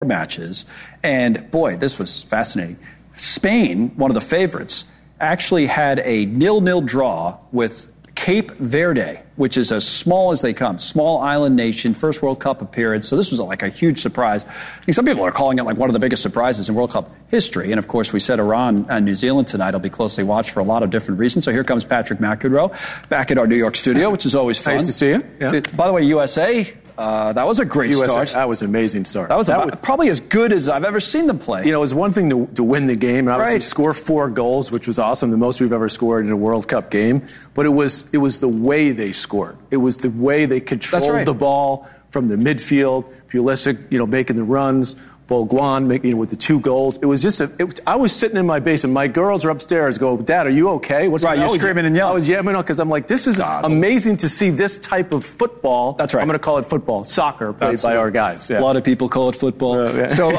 matches. And, boy, this was fascinating. Spain, one of the favorites, actually had a 0-0 draw with Cape Verde, which is as small as they come, small island nation, first World Cup appearance. So this was like a huge surprise. I think some people are calling it like one of the biggest surprises in World Cup history. And, of course, we said Iran and New Zealand tonight will be closely watched for a lot of different reasons. So here comes Patrick McEnroe back at our New York studio, which is always fun. Nice to see you. Yeah. By the way, USA... that was a great start. That was an amazing start. That was probably as good as I've ever seen them play. You know, it was one thing to win the game and obviously score 4 goals, which was awesome, the most we've ever scored in a World Cup game. But it was the way they scored. It was the way they controlled the ball from the midfield. Pulisic, making the runs. Boguan, with the 2 goals. It was just I was sitting in my basement. My girls are upstairs. Go, Dad, are you okay? What's right? You're screaming and yelling. I was yelling because I'm like, this is amazing to see this type of football. That's right. I'm going to call it football, soccer played by our guys. Yeah. A lot of people call it football. So,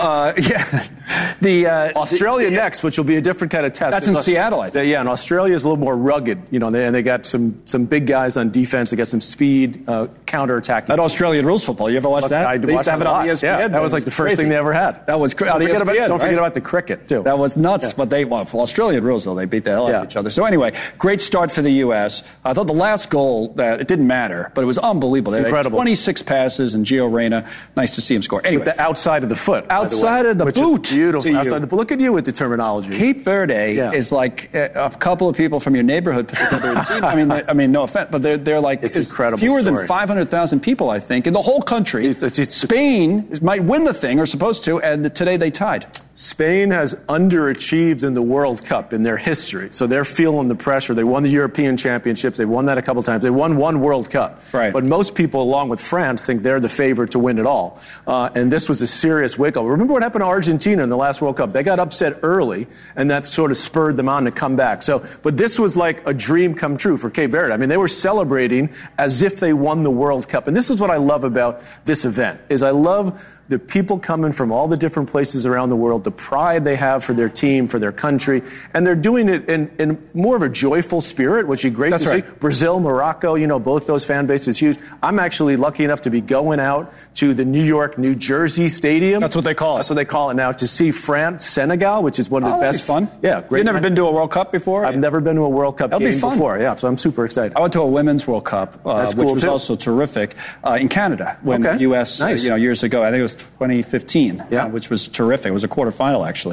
the Australia next, which will be a different kind of test. That's in Seattle, I think. Yeah, and Australia is a little more rugged. And they got some big guys on defense. They got some speed, counterattacking. That Australian rules football. You ever watch that? I watched it on ESPN. Yeah, that was like the first thing they ever had. That was crazy. Don't forget about the cricket, too. That was nuts. Yeah. But for Australian rules, though, they beat the hell out of each other. So anyway, great start for the U.S. I thought the last goal, it didn't matter, but it was unbelievable. Incredible. They had 26 passes, and Gio Reyna, nice to see him score. Anyway. With the outside of the foot. Outside of the boot. Beautiful. Outside the boot. Look at you with the terminology. Cape Verde is like a couple of people from your neighborhood put together a team. I mean, no offense, but they're like it's incredible fewer than 500,000 people, I think, in the whole country. Spain might win the thing, or supposed to, and today they tied. Spain has underachieved in the World Cup in their history, so they're feeling the pressure. They won the European Championships. They won that a couple times. They won 1 World Cup. Right. But most people, along with France, think they're the favorite to win it all. And this was a serious wake-up. Remember what happened to Argentina in the last World Cup? They got upset early, and that sort of spurred them on to come back. But this was like a dream come true for Cape Verde. I mean, they were celebrating as if they won the World Cup. And this is what I love about this event, is I love the people coming from all the different places around the world, the pride they have for their team, for their country, and they're doing it in more of a joyful spirit, which is great to see. Brazil, Morocco, both those fan bases huge. I'm actually lucky enough to be going out to the New York, New Jersey Stadium. That's what they call it. That's what they call it now, to see France, Senegal, which is one of the best. Fun. Yeah, great. You've never been to a World Cup before? I've never been to a World Cup game before. Yeah, so I'm super excited. I went to a Women's World Cup, which was also terrific, in Canada when the U.S. Years ago. I think it was 2015. Which was terrific. It was a quarterfinal, actually.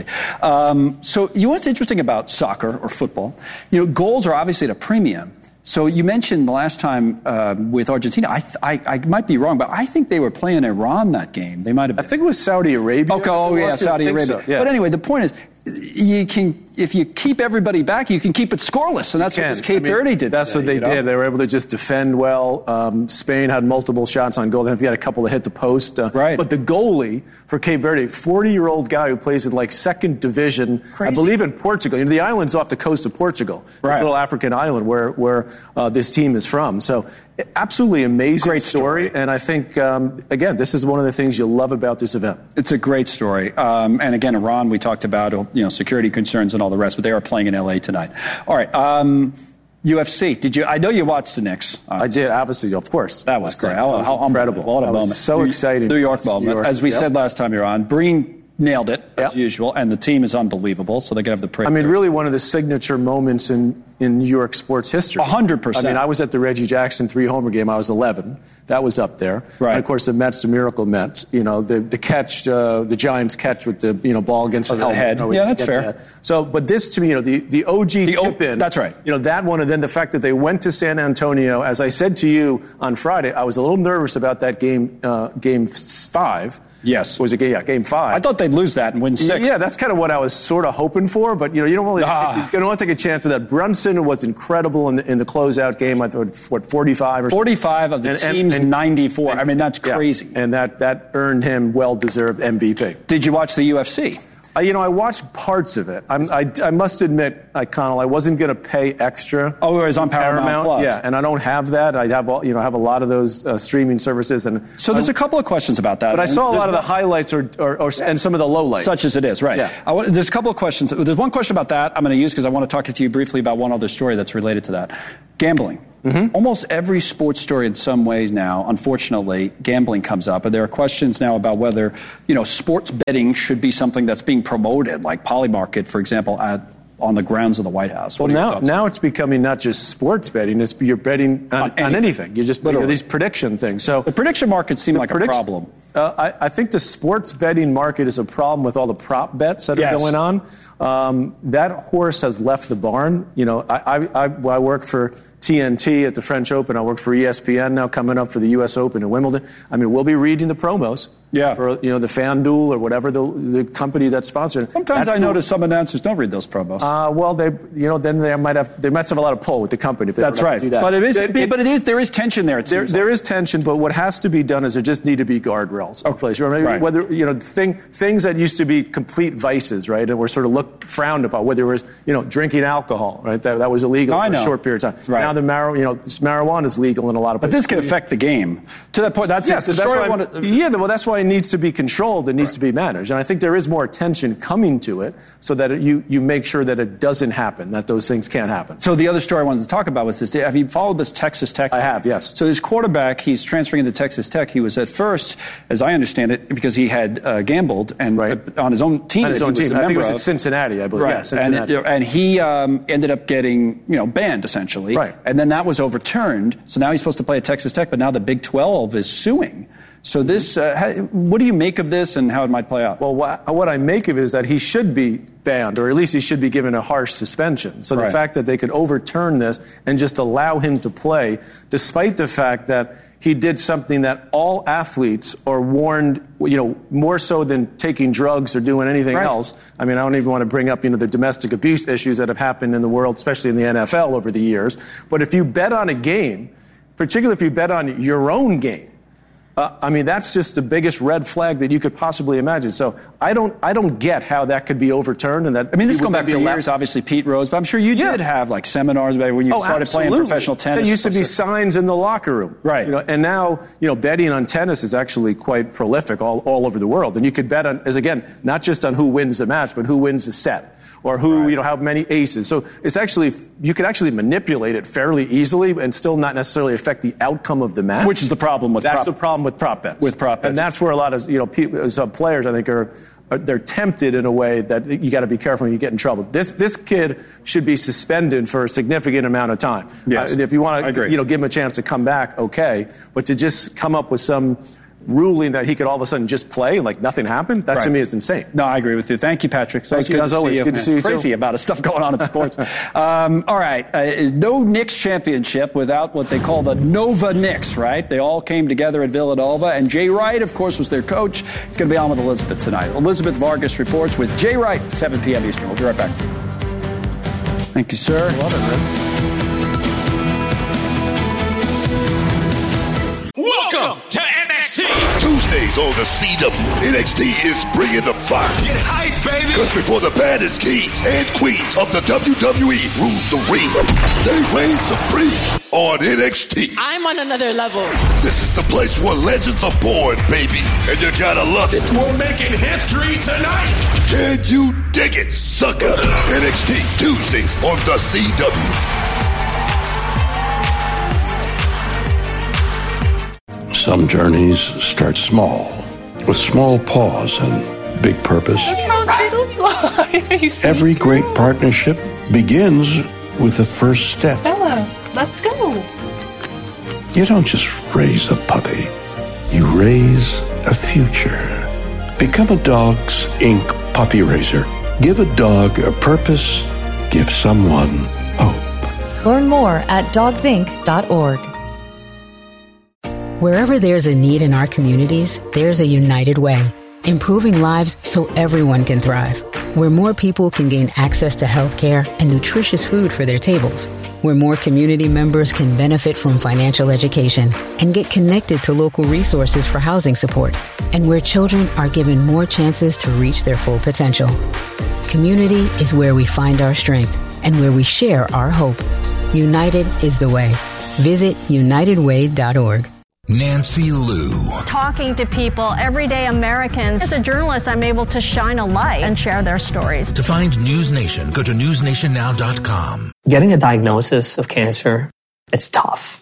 So what's interesting about soccer or football, goals are obviously at a premium. So you mentioned the last time with Argentina. I might be wrong, but I think they were playing Iran that game. They might have. I think it was Saudi Arabia. Okay, Saudi Arabia. So, yeah. But anyway, the point is, if you keep everybody back, you can keep it scoreless, and that's what this Cape Verde did. That's what they did. They were able to just defend well. Spain had multiple shots on goal. They had a couple that hit the post. But the goalie for Cape Verde, 40-year-old guy who plays in second division, I believe in Portugal. The island's off the coast of Portugal. Right. This little African island where this team is from. So absolutely amazing. Great story. And I think, again, this is one of the things you love about this event. It's a great story. And again, Iran, we talked about, security concerns and all the rest, but they are playing in L.A. tonight. All right. UFC. I know you watched the Knicks. I did, obviously, of course. That was great. How incredible. What a moment. So exciting. New York moment. As we said last time you were on, Breen nailed it, as usual, and the team is unbelievable, so they're going to have the praise. Really one of the signature moments in New York sports history. 100%. I was at the Reggie Jackson 3-homer game. I was 11. That was up there. Right. And, of course, the Mets, the miracle Mets. The catch, the Giants catch with the ball against the head. Yeah, that's fair. So, but this, to me, the OG tip-in. That's right. That one, and then the fact that they went to San Antonio. As I said to you on Friday, I was a little nervous about that game 5. Yes. Was it game 5? I thought they'd lose that and win 6. Yeah, that's kind of what I was sort of hoping for, but you don't really you don't want to take a chance with that. Brunson was incredible in the closeout game. I thought 45 or 45 of the team's 94. That's crazy. And that earned him well-deserved MVP. Did you watch the UFC? I watched parts of it. I must admit, Connell, I wasn't going to pay extra. Oh, it was on Paramount Plus. Yeah, and I don't have that. I have have a lot of those streaming services, and so there's a couple of questions about that. But I saw a lot of the highlights and some of the lowlights, such as it is. Right. Yeah. There's a couple of questions. There's one question about that I'm going to use because I want to talk to you briefly about one other story that's related to that. Gambling. almost every sports story in some ways now, unfortunately, gambling comes up. And there are questions now about whether, sports betting should be something that's being promoted, like Polymarket, for example, on the grounds of the White House. Well, now it's becoming not just sports betting; you're betting on anything. You just these prediction things. So the prediction markets seem like a problem. I think the sports betting market is a problem with all the prop bets that are going on. That horse has left the barn. I work for TNT at the French Open. I work for ESPN now, coming up for the U.S. Open in Wimbledon. I mean, we'll be reading the promos. For the FanDuel or whatever the company that's sponsored. Sometimes I notice some announcers don't read those promos. Well, then they might have a lot of pull with the company. If they that's right. Do that. But there is tension there. There is tension, but what has to be done is there just need to be guardrails in place. Right. Whether things that used to be complete vices, right, and were sort of frowned upon. Whether it was drinking alcohol, right, that was illegal for a short period of time. Right. Now marijuana is legal in a lot of places. But this can affect the game to that point. That's why it needs to be controlled. It needs to be managed. And I think there is more attention coming to it so that you make sure that it doesn't happen, that those things can't happen. So the other story I wanted to talk about was this. Have you followed this Texas Tech? I have, yes. So his quarterback, he's transferring into Texas Tech. He was at first, as I understand it, because he had gambled and on his own team. On his own team. I think it was at Cincinnati, I believe. Right. Yeah, Cincinnati. And he ended up getting banned, essentially. Right. And then that was overturned. So now he's supposed to play at Texas Tech, but now the Big 12 is suing. So this, what do you make of this and how it might play out? Well, what I make of it is that he should be banned, or at least he should be given a harsh suspension. So the fact that they could overturn this and just allow him to play, despite the fact that he did something that all athletes are warned, more so than taking drugs or doing anything else. I mean, I don't even want to bring up, the domestic abuse issues that have happened in the world, especially in the NFL over the years. But if you bet on a game, particularly if you bet on your own game, that's just the biggest red flag that you could possibly imagine. So I don't get how that could be overturned. And that this is going back for years. Obviously, Pete Rose, but I'm sure you did have seminars when you started playing professional tennis. There used to be signs in the locker room, right? And now betting on tennis is actually quite prolific all over the world. And you could bet on, not just on who wins the match, but who wins the set. Or who, how many aces. So it's actually, you could actually manipulate it fairly easily and still not necessarily affect the outcome of the match. Which is the problem with the problem with prop bets. With prop bets. And that's where a lot of, some players, I think, they're tempted in a way that you got to be careful when you get in trouble. This kid should be suspended for a significant amount of time. Yes. If you want to, give him a chance to come back, okay. But to just come up with some ruling that he could all of a sudden just play like nothing happened, that to me is insane. No, I agree with you. Thank you, Patrick. So Thank you, as always. Good to see you. It's crazy about stuff going on in sports. All right. No Knicks championship without what they call the Nova Knicks, right? They all came together at Villanova, and Jay Wright, of course, was their coach. It's going to be on with Elizabeth tonight. Elizabeth Vargas reports with Jay Wright, 7 p.m. Eastern. We'll be right back. Thank you, sir. Love it, man. Welcome to NXT. Tuesdays on the CW, NXT is bringing the fire. Get hype, baby. Because before the baddest kings and queens of the WWE rule the ring, they reign supreme on NXT. I'm on another level. This is the place where legends are born, baby, and you gotta love it. We're making history tonight. Can you dig it, sucker? NXT Tuesdays on the CW. Some journeys start small, with small pause and big purpose. Every great partnership begins with the first step. Bella, let's go. You don't just raise a puppy. You raise a future. Become a Dogs Inc. puppy raiser. Give a dog a purpose. Give someone hope. Learn more at dogsinc.org. Wherever there's a need in our communities, there's a United Way, improving lives so everyone can thrive. Where more people can gain access to health care and nutritious food for their tables. Where more community members can benefit from financial education and get connected to local resources for housing support. And where children are given more chances to reach their full potential. Community is where we find our strength and where we share our hope. United is the way. Visit unitedway.org. Nancy Liu. Talking to people, everyday Americans. As a journalist, I'm able to shine a light and share their stories. To find News Nation, go to newsnationnow.com. Getting a diagnosis of cancer It's tough.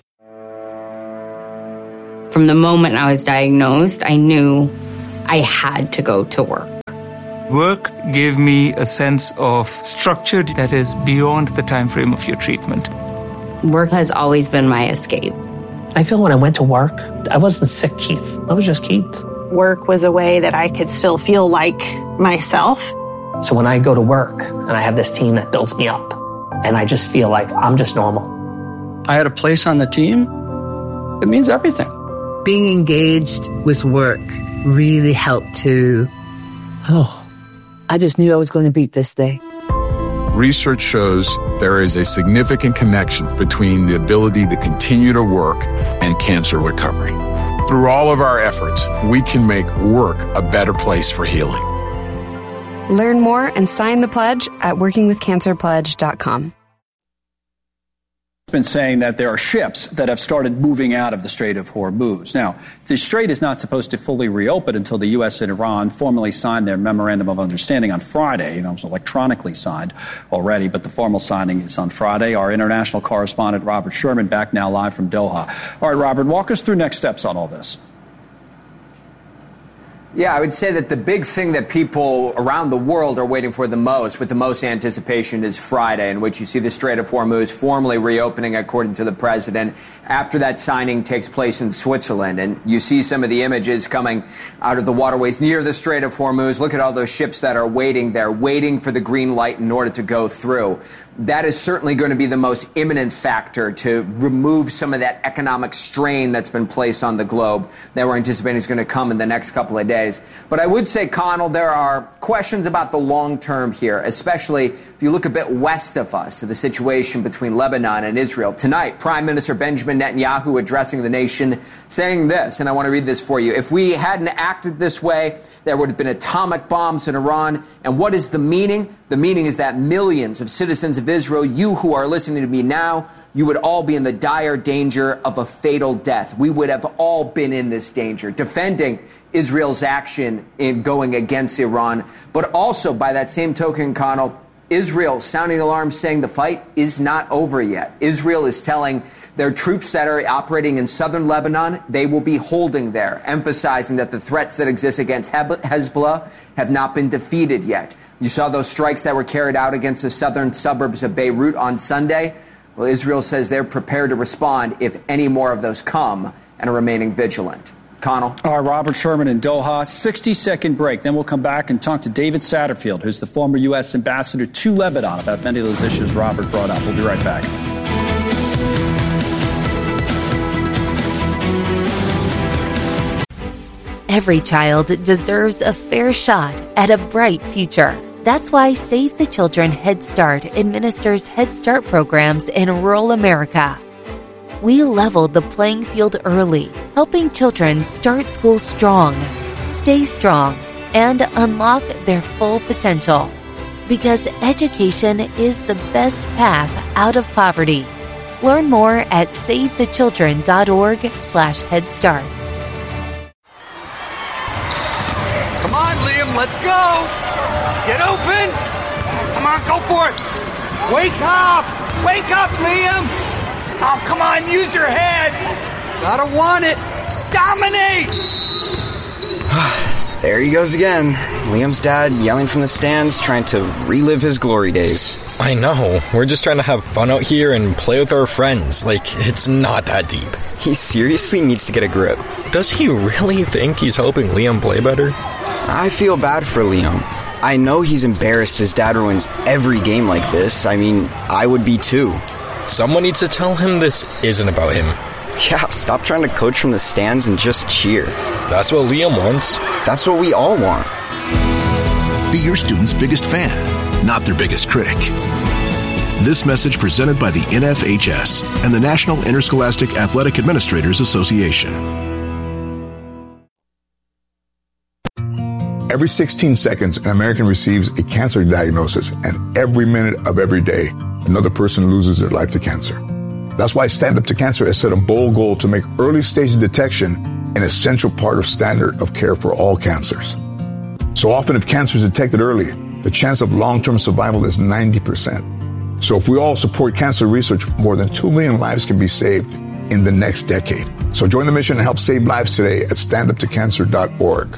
From the moment I was diagnosed, I knew I had to go to work. Work gave me a sense of structure that is beyond the time frame of your treatment. Work has always been my escape. I feel when I went to work, I wasn't sick, Keith. I was just Keith. Work was a way that I could still feel like myself. So when I go to work and I have this team that builds me up, and I just feel like I'm just normal. I had a place on the team. It means everything. Being engaged with work really helped to, I just knew I was going to beat this day. Research shows there is a significant connection between the ability to continue to work and cancer recovery. Through all of our efforts, we can make work a better place for healing. Learn more and sign the pledge at workingwithcancerpledge.com. Been saying that there are ships that have started moving out of the Strait of Hormuz. Now, the strait is not supposed to fully reopen until the U.S. and Iran formally sign their memorandum of understanding on Friday. It was electronically signed already, but the formal signing is on Friday. Our international correspondent, Robert Sherman, back now live from Doha. All right, Robert, walk us through next steps on all this. Yeah, I would say that the big thing that people around the world are waiting for the most, with the most anticipation, is Friday, in which you see the Strait of Hormuz formally reopening, according to the president. After that signing takes place in Switzerland, and you see some of the images coming out of the waterways near the Strait of Hormuz. Look at all those ships that are waiting there, waiting for the green light in order to go through. That is certainly going to be the most imminent factor to remove some of that economic strain that's been placed on the globe that we're anticipating is going to come in the next couple of days. But I would say, Connell, there are questions about the long term here, especially if you look a bit west of us to the situation between Lebanon and Israel. Tonight, Prime Minister Benjamin Netanyahu addressing the nation saying this, and I want to read this for you. If we hadn't acted this way, there would have been atomic bombs in Iran. And what is the meaning? The meaning is that millions of citizens of Israel, you who are listening to me now, you would all be in the dire danger of a fatal death. We would have all been in this danger, defending Israel's action in going against Iran. But also, by that same token, Connell, Israel sounding the alarm, saying the fight is not over yet. Israel is telling their troops that are operating in southern Lebanon, they will be holding there, emphasizing that the threats that exist against Hezbollah have not been defeated yet. You saw those strikes that were carried out against the southern suburbs of Beirut on Sunday. Well, Israel says they're prepared to respond if any more of those come and are remaining vigilant. Connell. All right, Robert Sherman in Doha. 60-second break. Then we'll come back and talk to David Satterfield, who's the former U.S. ambassador to Lebanon, about many of those issues Robert brought up. We'll be right back. Every child deserves a fair shot at a bright future. That's why Save the Children Head Start administers Head Start programs in rural America. We leveled the playing field early, helping children start school strong, stay strong, and unlock their full potential. Because education is the best path out of poverty. Learn more at SaveTheChildren.org/Head Start. Come on, Liam, let's go. Get open. Come on, go for it. Wake up. Wake up, Liam. Oh, come on, use your head. Gotta want it. Dominate. There he goes again. Liam's dad yelling from the stands, trying to relive his glory days. I know. We're just trying to have fun out here and play with our friends. Like, it's not that deep. He seriously needs to get a grip. Does he really think he's helping Liam play better? I feel bad for Liam. I know he's embarrassed his dad ruins every game like this. I mean, I would be too. Someone needs to tell him this isn't about him. Yeah, stop trying to coach from the stands and just cheer. That's what Liam wants. That's what we all want. Be your student's biggest fan, not their biggest critic. This message presented by the NFHS and the National Interscholastic Athletic Administrators Association. Every 16 seconds, an American receives a cancer diagnosis, and every minute of every day, another person loses their life to cancer. That's why Stand Up to Cancer has set a bold goal to make early stage detection an essential part of standard of care for all cancers. So often, if cancer is detected early, the chance of long-term survival is 90%. So if we all support cancer research, more than 2 million lives can be saved in the next decade. So join the mission and help save lives today at standuptocancer.org.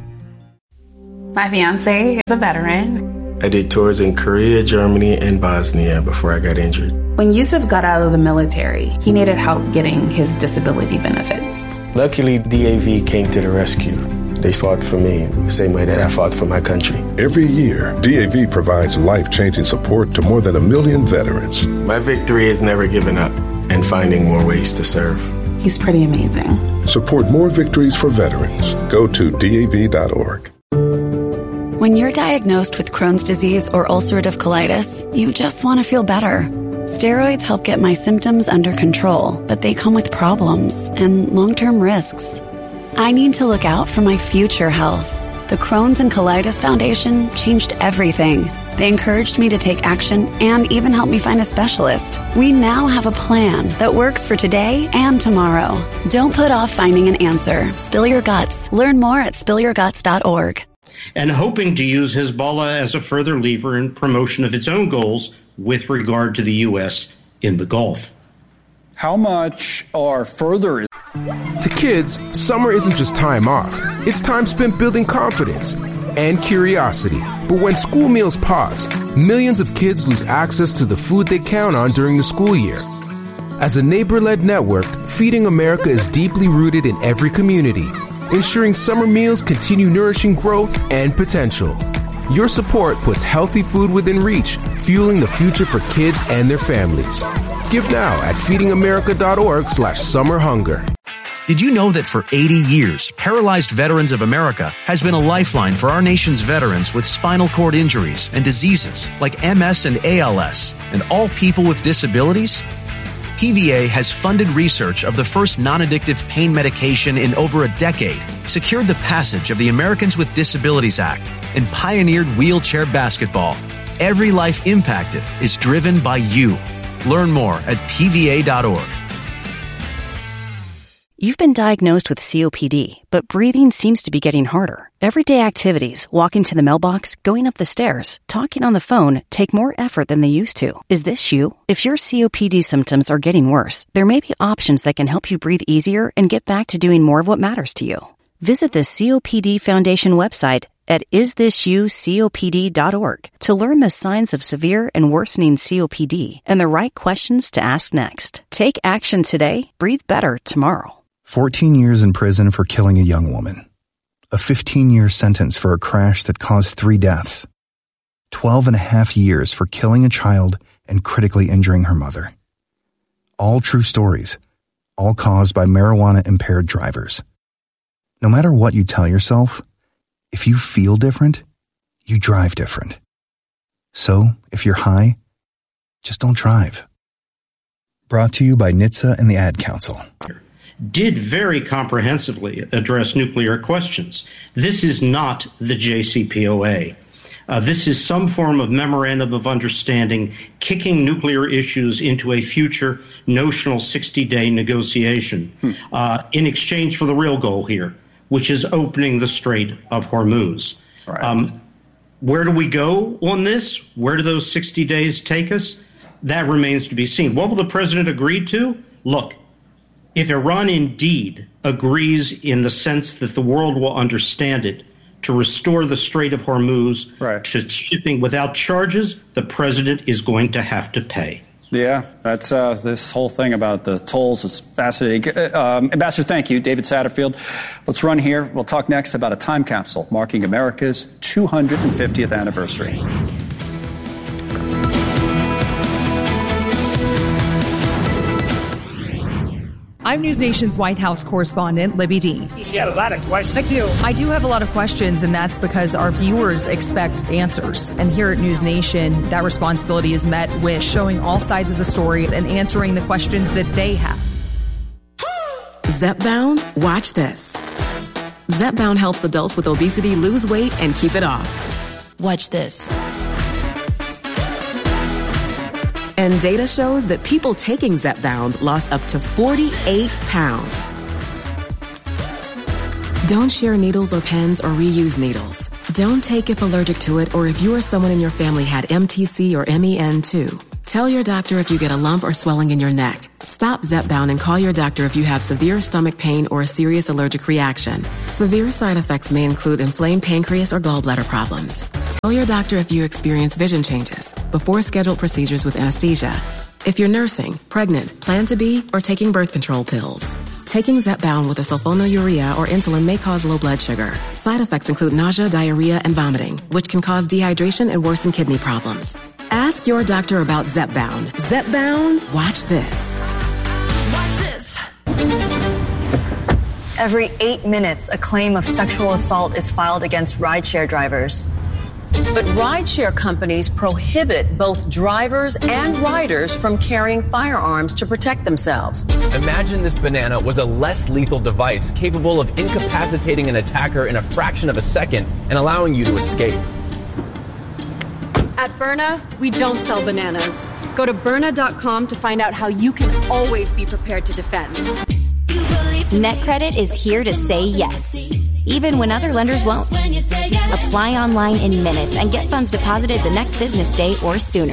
My fiance is a veteran. I did tours in Korea, Germany, and Bosnia before I got injured. When Yusuf got out of the military, he needed help getting his disability benefits. Luckily, DAV came to the rescue. They fought for me the same way that I fought for my country. Every year, DAV provides life-changing support to more than 1 million veterans. My victory is never giving up and finding more ways to serve. He's pretty amazing. Support more victories for veterans. Go to DAV.org. When you're diagnosed with Crohn's disease or ulcerative colitis, you just want to feel better. Steroids help get my symptoms under control, but they come with problems and long-term risks. I need to look out for my future health. The Crohn's and Colitis Foundation changed everything. They encouraged me to take action and even helped me find a specialist. We now have a plan that works for today and tomorrow. Don't put off finding an answer. Spill your guts. Learn more at spillyourguts.org. And hoping to use Hezbollah as a further lever in promotion of its own goals with regard to the U.S. in the Gulf. How much are further... To kids, summer isn't just time off. It's time spent building confidence and curiosity. But when school meals pause, millions of kids lose access to the food they count on during the school year. As a neighbor-led network, Feeding America is deeply rooted in every community, ensuring summer meals continue nourishing growth and potential. Your support puts healthy food within reach, fueling the future for kids and their families. Give now at feedingamerica.org/summerhunger. Did you know that for 80 years, Paralyzed Veterans of America has been a lifeline for our nation's veterans with spinal cord injuries and diseases like MS and ALS, and all people with disabilities? PVA has funded research of the first non-addictive pain medication in over a decade, secured the passage of the Americans with Disabilities Act, and pioneered wheelchair basketball. Every life impacted is driven by you. Learn more at pva.org. You've been diagnosed with COPD, but breathing seems to be getting harder. Everyday activities, walking to the mailbox, going up the stairs, talking on the phone, take more effort than they used to. Is this you? If your COPD symptoms are getting worse, there may be options that can help you breathe easier and get back to doing more of what matters to you. Visit the COPD Foundation website at isthisyoucopd.org to learn the signs of severe and worsening COPD and the right questions to ask next. Take action today, breathe better tomorrow. 14 years in prison for killing a young woman. A 15-year sentence for a crash that caused 3 deaths. 12 and a half years for killing a child and critically injuring her mother. All true stories, all caused by marijuana-impaired drivers. No matter what you tell yourself, if you feel different, you drive different. So, if you're high, just don't drive. Brought to you by NHTSA and the Ad Council. Did very comprehensively address nuclear questions. This is not the JCPOA. This is some form of memorandum of understanding kicking nuclear issues into a future notional 60-day negotiation in exchange for the real goal here, which is opening the Strait of Hormuz. Right. Where do we go on this? Where do those 60 days take us? That remains to be seen. What will the president agree to? Look, if Iran indeed agrees in the sense that the world will understand it to restore the Strait of Hormuz to shipping without charges, the president is going to have to pay. Yeah, that's this whole thing about the tolls is fascinating. Ambassador, thank you. David Satterfield. Let's run here. We'll talk next about a time capsule marking America's 250th anniversary. I'm News Nation's White House correspondent, Libby Dean. She had a lot of questions. I do have a lot of questions, and that's because our viewers expect answers. And here at News Nation, that responsibility is met with showing all sides of the stories and answering the questions that they have. Zepbound? Watch this. Zepbound helps adults with obesity lose weight and keep it off. Watch this. And data shows that people taking Zepbound lost up to 48 pounds. Don't share needles or pens or reuse needles. Don't take if allergic to it or if you or someone in your family had MTC or MEN too. Tell your doctor if you get a lump or swelling in your neck. Stop Zepbound and call your doctor if you have severe stomach pain or a serious allergic reaction. Severe side effects may include inflamed pancreas or gallbladder problems. Tell your doctor if you experience vision changes before scheduled procedures with anesthesia. If you're nursing, pregnant, plan to be, or taking birth control pills. Taking Zepbound with a sulfonylurea or insulin may cause low blood sugar. Side effects include nausea, diarrhea, and vomiting, which can cause dehydration and worsen kidney problems. Ask your doctor about Zepbound. Zepbound? Watch this. Watch this. Every 8 minutes, a claim of sexual assault is filed against rideshare drivers. But rideshare companies prohibit both drivers and riders from carrying firearms to protect themselves. Imagine this banana was a less lethal device capable of incapacitating an attacker in a fraction of a second and allowing you to escape. At Byrna, we don't sell bananas. Go to Byrna.com to find out how you can always be prepared to defend. NetCredit is here to say yes, even when other lenders won't. Apply online in minutes and get funds deposited the next business day or sooner.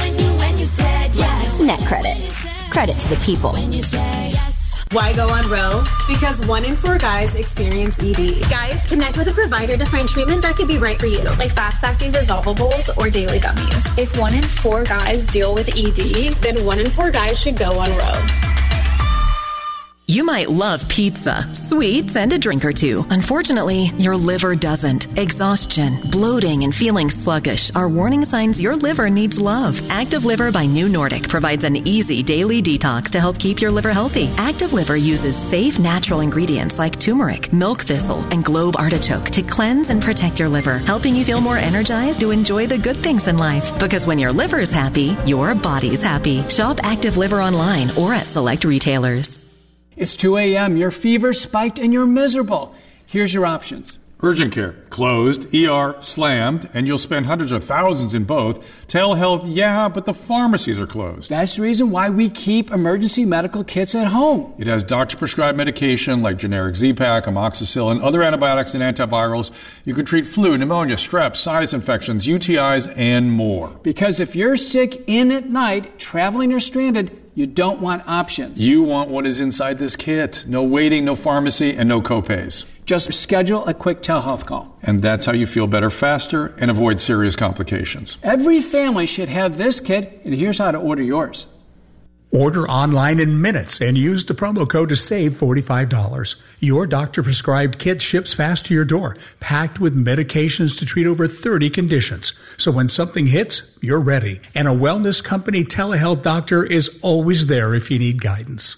NetCredit. Credit to the people. Why go on Roe? Because 1 in 4 guys experience ED. Guys, connect with a provider to find treatment that could be right for you, like fast-acting dissolvables or daily gummies. If 1 in 4 guys deal with ED, then 1 in 4 guys should go on Roe. You might love pizza, sweets, and a drink or two. Unfortunately, your liver doesn't. Exhaustion, bloating, and feeling sluggish are warning signs your liver needs love. Active Liver by New Nordic provides an easy daily detox to help keep your liver healthy. Active Liver uses safe, natural ingredients like turmeric, milk thistle, and globe artichoke to cleanse and protect your liver, helping you feel more energized to enjoy the good things in life. Because when your liver's happy, your body's happy. Shop Active Liver online or at select retailers. It's 2 a.m., your fever spiked and you're miserable. Here's your options. Urgent care, closed. ER, slammed. And you'll spend hundreds of thousands in both. Telehealth, yeah, but the pharmacies are closed. That's the reason why we keep emergency medical kits at home. It has doctor-prescribed medication like generic Z-Pak, amoxicillin, other antibiotics and antivirals. You can treat flu, pneumonia, strep, sinus infections, UTIs, and more. Because if you're sick in at night, traveling or stranded, you don't want options. You want what is inside this kit. No waiting, no pharmacy, and no copays. Just schedule a quick telehealth call. And that's how you feel better faster and avoid serious complications. Every family should have this kit, and here's how to order yours. Order online in minutes and use the promo code to save $45. Your doctor-prescribed kit ships fast to your door, packed with medications to treat over 30 conditions. So when something hits, you're ready. And a wellness company telehealth doctor is always there if you need guidance.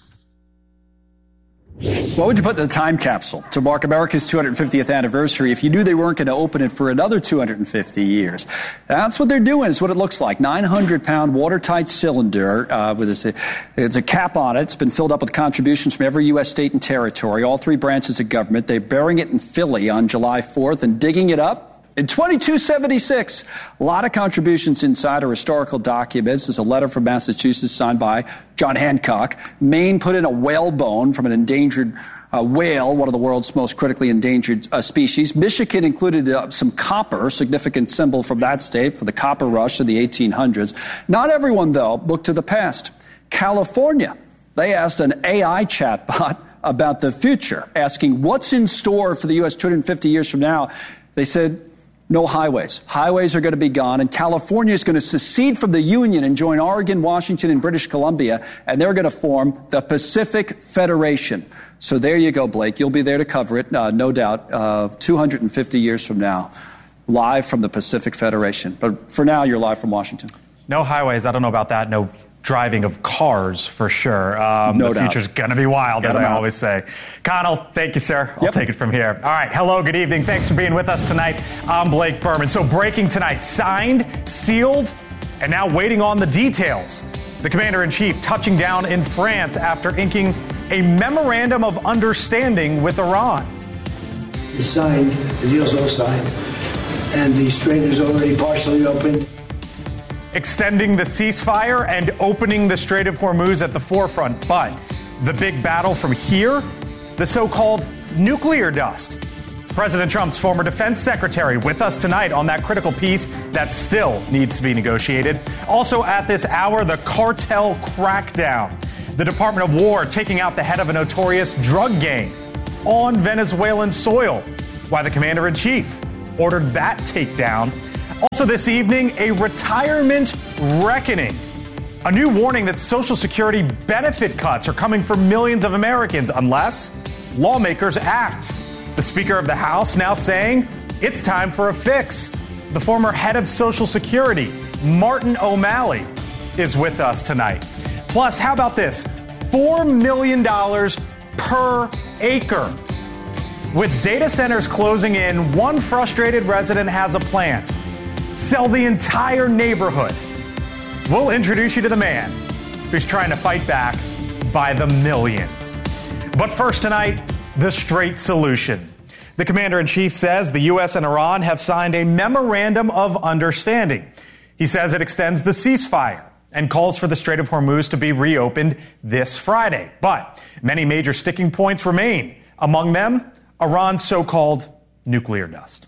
What would you put in the time capsule to mark America's 250th anniversary if you knew they weren't going to open it for another 250 years? That's what they're doing. It's what it looks like. 900-pound watertight cylinder with it's a cap on it. It's been filled up with contributions from every U.S. state and territory, all 3 branches of government. They're burying it in Philly on July 4th and digging it up in 2276. A lot of contributions inside are historical documents. There's a letter from Massachusetts signed by John Hancock. Maine put in a whalebone from an endangered whale, one of the world's most critically endangered species. Michigan included some copper, significant symbol from that state for the copper rush of the 1800s. Not everyone, though, looked to the past. California, they asked an AI chatbot about the future, asking what's in store for the U.S. 250 years from now. They said, no highways. Highways are going to be gone, and California is going to secede from the Union and join Oregon, Washington, and British Columbia, and they're going to form the Pacific Federation. So there you go, Blake. You'll be there to cover it, no doubt, 250 years from now, live from the Pacific Federation. But for now, you're live from Washington. No highways. I don't know about that. No driving of cars, for sure. No the doubt. future's going to be wild, as I always say. Connell, thank you, sir. I'll take it from here. All right. Hello, good evening. Thanks for being with us tonight. I'm Blake Berman. So breaking tonight, signed, sealed, and now waiting on the details. The commander-in-chief touching down in France after inking a memorandum of understanding with Iran. It's signed. The deal's all signed. And the strait is already partially opened. Extending the ceasefire and opening the Strait of Hormuz at the forefront. But the big battle from here, the so-called nuclear dust. President Trump's former defense secretary with us tonight on that critical piece that still needs to be negotiated. Also at this hour, the cartel crackdown. The Department of War taking out the head of a notorious drug gang on Venezuelan soil. Why the commander-in-chief ordered that takedown. Also this evening, a retirement reckoning. A new warning that Social Security benefit cuts are coming for millions of Americans unless lawmakers act. The Speaker of the House now saying it's time for a fix. The former head of Social Security, Martin O'Malley, is with us tonight. Plus, how about this? $4 million per acre. With data centers closing in, one frustrated resident has a plan. Sell the entire neighborhood. We'll introduce you to the man who's trying to fight back by the millions. But first tonight, the straight solution. The commander-in-chief says the U.S. and Iran have signed a memorandum of understanding. He says it extends the ceasefire and calls for the Strait of Hormuz to be reopened this Friday. But many major sticking points remain. Among them, Iran's so-called nuclear dust.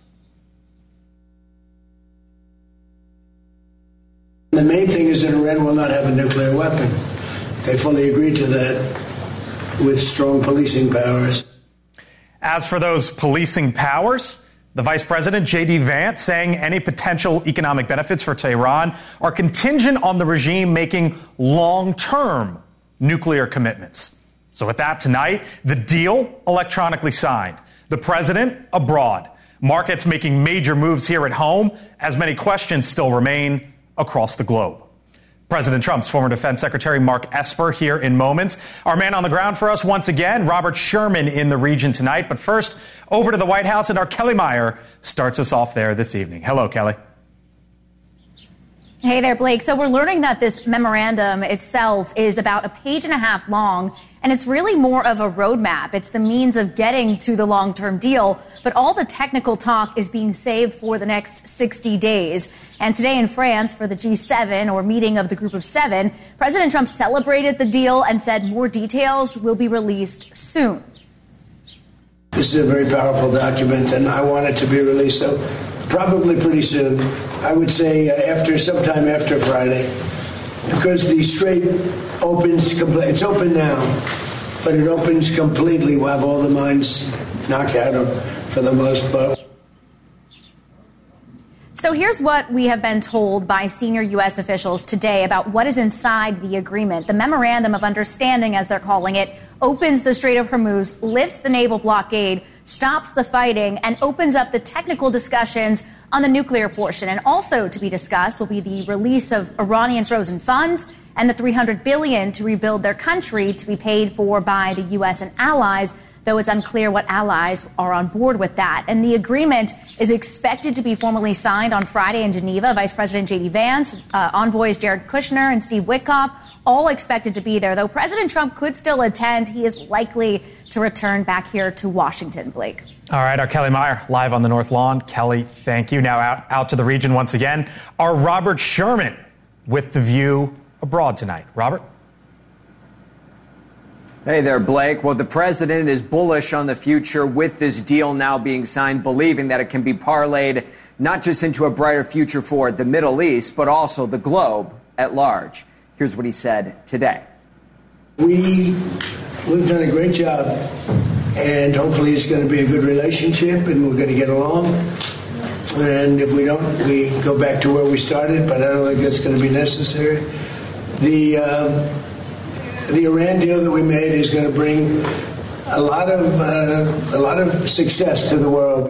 The main thing is that Iran will not have a nuclear weapon. They fully agreed to that with strong policing powers. As for those policing powers, the Vice President, J.D. Vance, saying any potential economic benefits for Tehran are contingent on the regime making long-term nuclear commitments. So with that tonight, the deal electronically signed. The president abroad. Markets making major moves here at home, as many questions still remain across the globe. President Trump's former defense secretary, Mark Esper, here in moments. Our man on the ground for us once again, Robert Sherman, in the region tonight. But first, over to the White House, and our Kelly Meyer starts us off there this evening. Hello, Kelly. Hey there, Blake. So we're learning that this memorandum itself is about a page and a half long, and it's really more of a roadmap. It's the means of getting to the long-term deal, but all the technical talk is being saved for the next 60 days. And today in France, for the G7, or meeting of the Group of Seven, President Trump celebrated the deal and said more details will be released soon. This is a very powerful document, and I want it to be released so probably pretty soon. I would say sometime after Friday, because the Strait opens. It's open now, but it opens completely. We'll have all the mines knocked out for the most part. So here's what we have been told by senior U.S. officials today about what is inside the agreement. The Memorandum of Understanding, as they're calling it, opens the Strait of Hormuz, lifts the naval blockade, stops the fighting, and opens up the technical discussions on the nuclear portion. And also to be discussed will be the release of Iranian frozen funds and the $300 billion to rebuild their country, to be paid for by the U.S. and allies, though it's unclear what allies are on board with that. And the agreement is expected to be formally signed on Friday in Geneva. Vice President J.D. Vance, envoys Jared Kushner and Steve Witkoff, all expected to be there. Though President Trump could still attend, he is likely to return back here to Washington, Blake. All right, our Kelly Meyer live on the North Lawn. Kelly, thank you. Now out to the region once again. Our Robert Sherman with The View abroad tonight. Robert? Hey there, Blake. Well, the president is bullish on the future with this deal now being signed, believing that it can be parlayed not just into a brighter future for the Middle East, but also the globe at large. Here's what he said today. We've done a great job, and hopefully it's going to be a good relationship, and we're going to get along. And if we don't, we go back to where we started, but I don't think that's going to be necessary. The Iran deal that we made is going to bring a lot of success to the world.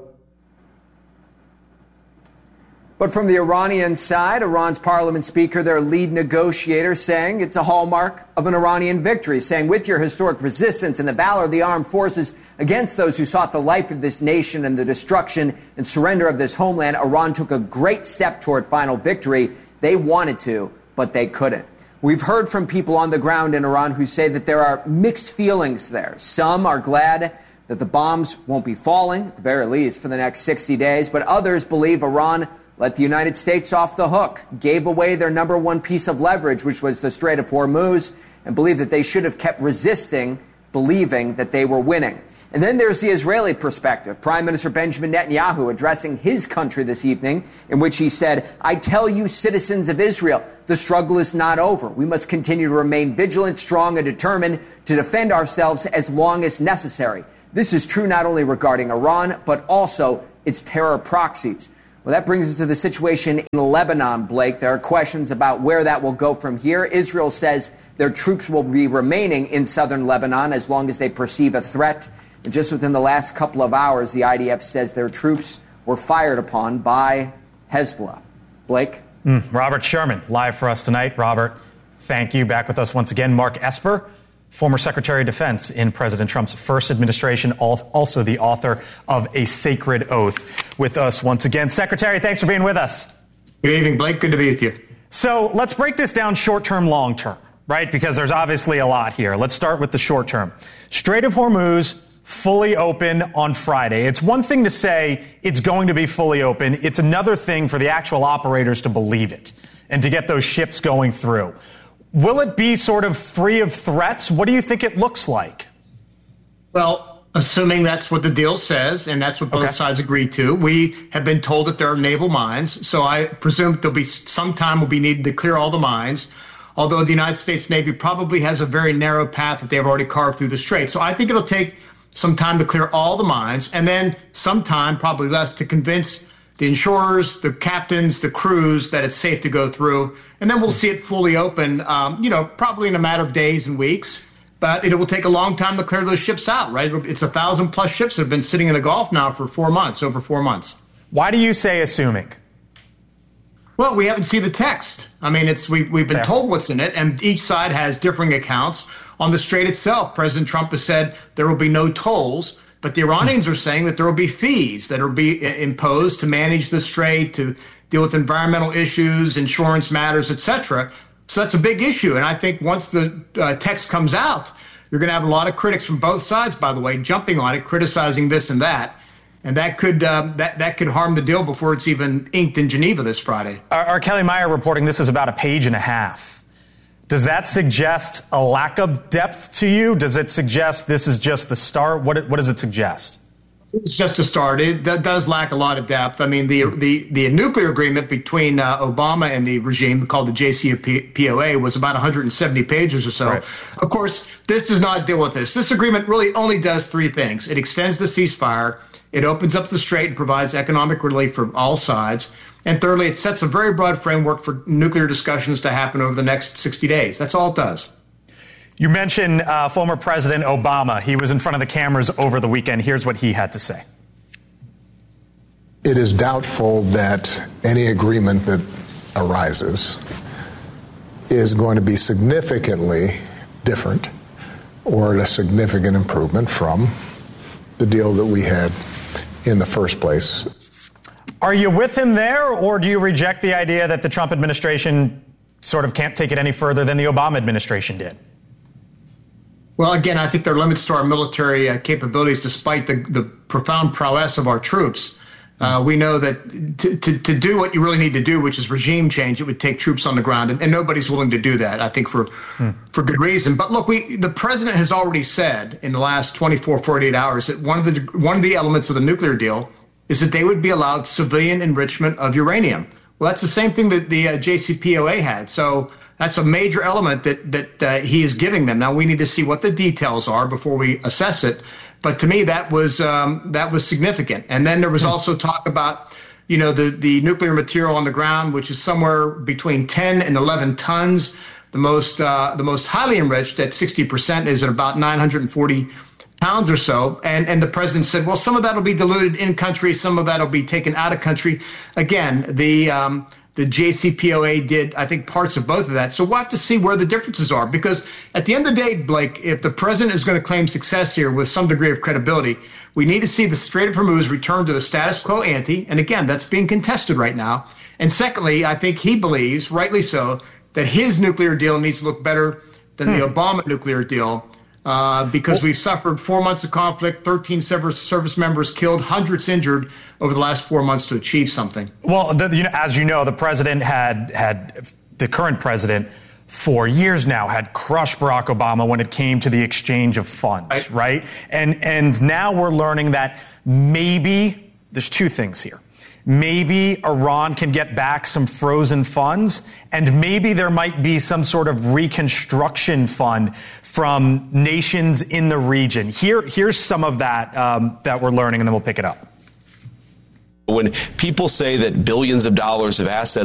But from the Iranian side, Iran's parliament speaker, their lead negotiator, saying it's a hallmark of an Iranian victory, saying with your historic resistance and the valor of the armed forces against those who sought the life of this nation and the destruction and surrender of this homeland, Iran took a great step toward final victory. They wanted to, but they couldn't. We've heard from people on the ground in Iran who say that there are mixed feelings there. Some are glad that the bombs won't be falling, at the very least, for the next 60 days. But others believe Iran let the United States off the hook, gave away their number one piece of leverage, which was the Strait of Hormuz, and believe that they should have kept resisting, believing that they were winning. And then there's the Israeli perspective. Prime Minister Benjamin Netanyahu addressing his country this evening, in which he said, "I tell you, citizens of Israel, the struggle is not over. We must continue to remain vigilant, strong, and determined to defend ourselves as long as necessary." This is true not only regarding Iran, but also its terror proxies. Well, that brings us to the situation in Lebanon, Blake. There are questions about where that will go from here. Israel says their troops will be remaining in southern Lebanon as long as they perceive a threat. And just within the last couple of hours, the IDF says their troops were fired upon by Hezbollah. Blake? Robert Sherman, live for us tonight. Robert, thank you. Back with us once again. Mark Esper, former Secretary of Defense in President Trump's first administration, also the author of A Sacred Oath, with us once again. Secretary, thanks for being with us. Good evening, Blake. Good to be with you. So let's break this down short-term, long-term, right? Because there's obviously a lot here. Let's start with the short-term. Strait of Hormuz, fully open on Friday. It's one thing to say it's going to be fully open. It's another thing for the actual operators to believe it and to get those ships going through. Will it be sort of free of threats? What do you think it looks like? Well, assuming that's what the deal says, and that's what both sides agreed to, we have been told that there are naval mines. So I presume there'll be some time will be needed to clear all the mines, although the United States Navy probably has a very narrow path that they've already carved through the strait. So I think it'll take some time to clear all the mines, and then some time, probably less, to convince the insurers, the captains, the crews that it's safe to go through. And then we'll see it fully open, probably in a matter of days and weeks. But it will take a long time to clear those ships out, right? It's 1,000+ ships that have been sitting in the Gulf now for 4 months, over 4 months. Why do you say assuming? Well, we haven't seen the text. I mean, we've been told what's in it, and each side has differing accounts. On the strait itself, President Trump has said there will be no tolls, but the Iranians are saying that there will be fees that will be imposed to manage the strait, to deal with environmental issues, insurance matters, etc. So that's a big issue. And I think once the text comes out, you're going to have a lot of critics from both sides, by the way, jumping on it, criticizing this and that. And that could harm the deal before it's even inked in Geneva this Friday. Our Kelly Meyer reporting this is about a page and a half. Does that suggest a lack of depth to you? Does it suggest this is just the start? What does it suggest? It's just a start. It does lack a lot of depth. I mean, the nuclear agreement between Obama and the regime, called the JCPOA, was about 170 pages or so. Right. Of course, this does not deal with this. This agreement really only does three things. It extends the ceasefire. It opens up the strait and provides economic relief for all sides. And thirdly, it sets a very broad framework for nuclear discussions to happen over the next 60 days. That's all it does. You mentioned former President Obama. He was in front of the cameras over the weekend. Here's what he had to say. It is doubtful that any agreement that arises is going to be significantly different or a significant improvement from the deal that we had in the first place. Are you with him there, or do you reject the idea that the Trump administration sort of can't take it any further than the Obama administration did? Well, again, I think there are limits to our military capabilities, despite the profound prowess of our troops. We know that to do what you really need to do, which is regime change, it would take troops on the ground, and nobody's willing to do that, I think, for good reason. But look, the president has already said in the last 24, 48 hours that one of the elements of the nuclear deal is that they would be allowed civilian enrichment of uranium. Well, that's the same thing that the JCPOA had. So that's a major element that he is giving them. Now, we need to see what the details are before we assess it. But to me, that was significant. And then there was also talk about, the nuclear material on the ground, which is somewhere between 10 and 11 tons. The most highly enriched at 60% is at about 940 pounds or so. And the president said, well, some of that will be diluted in country, some of that will be taken out of country. Again, the JCPOA did, I think, parts of both of that. So we'll have to see where the differences are, because at the end of the day, Blake, if the president is going to claim success here with some degree of credibility, we need to see the Strait of Hormuz return to the status quo ante. And again, that's being contested right now. And secondly, I think he believes, rightly so, that his nuclear deal needs to look better than the Obama nuclear deal. Because we've suffered 4 months of conflict, 13 service members killed, hundreds injured over the last 4 months to achieve something. Well, as you know, the president the current president 4 years now, had crushed Barack Obama when it came to the exchange of funds, right? And now we're learning that maybe there's two things here. Maybe Iran can get back some frozen funds, and maybe there might be some sort of reconstruction fund from nations in the region. Here's some of that that we're learning, and then we'll pick it up. When people say that billions of dollars of assets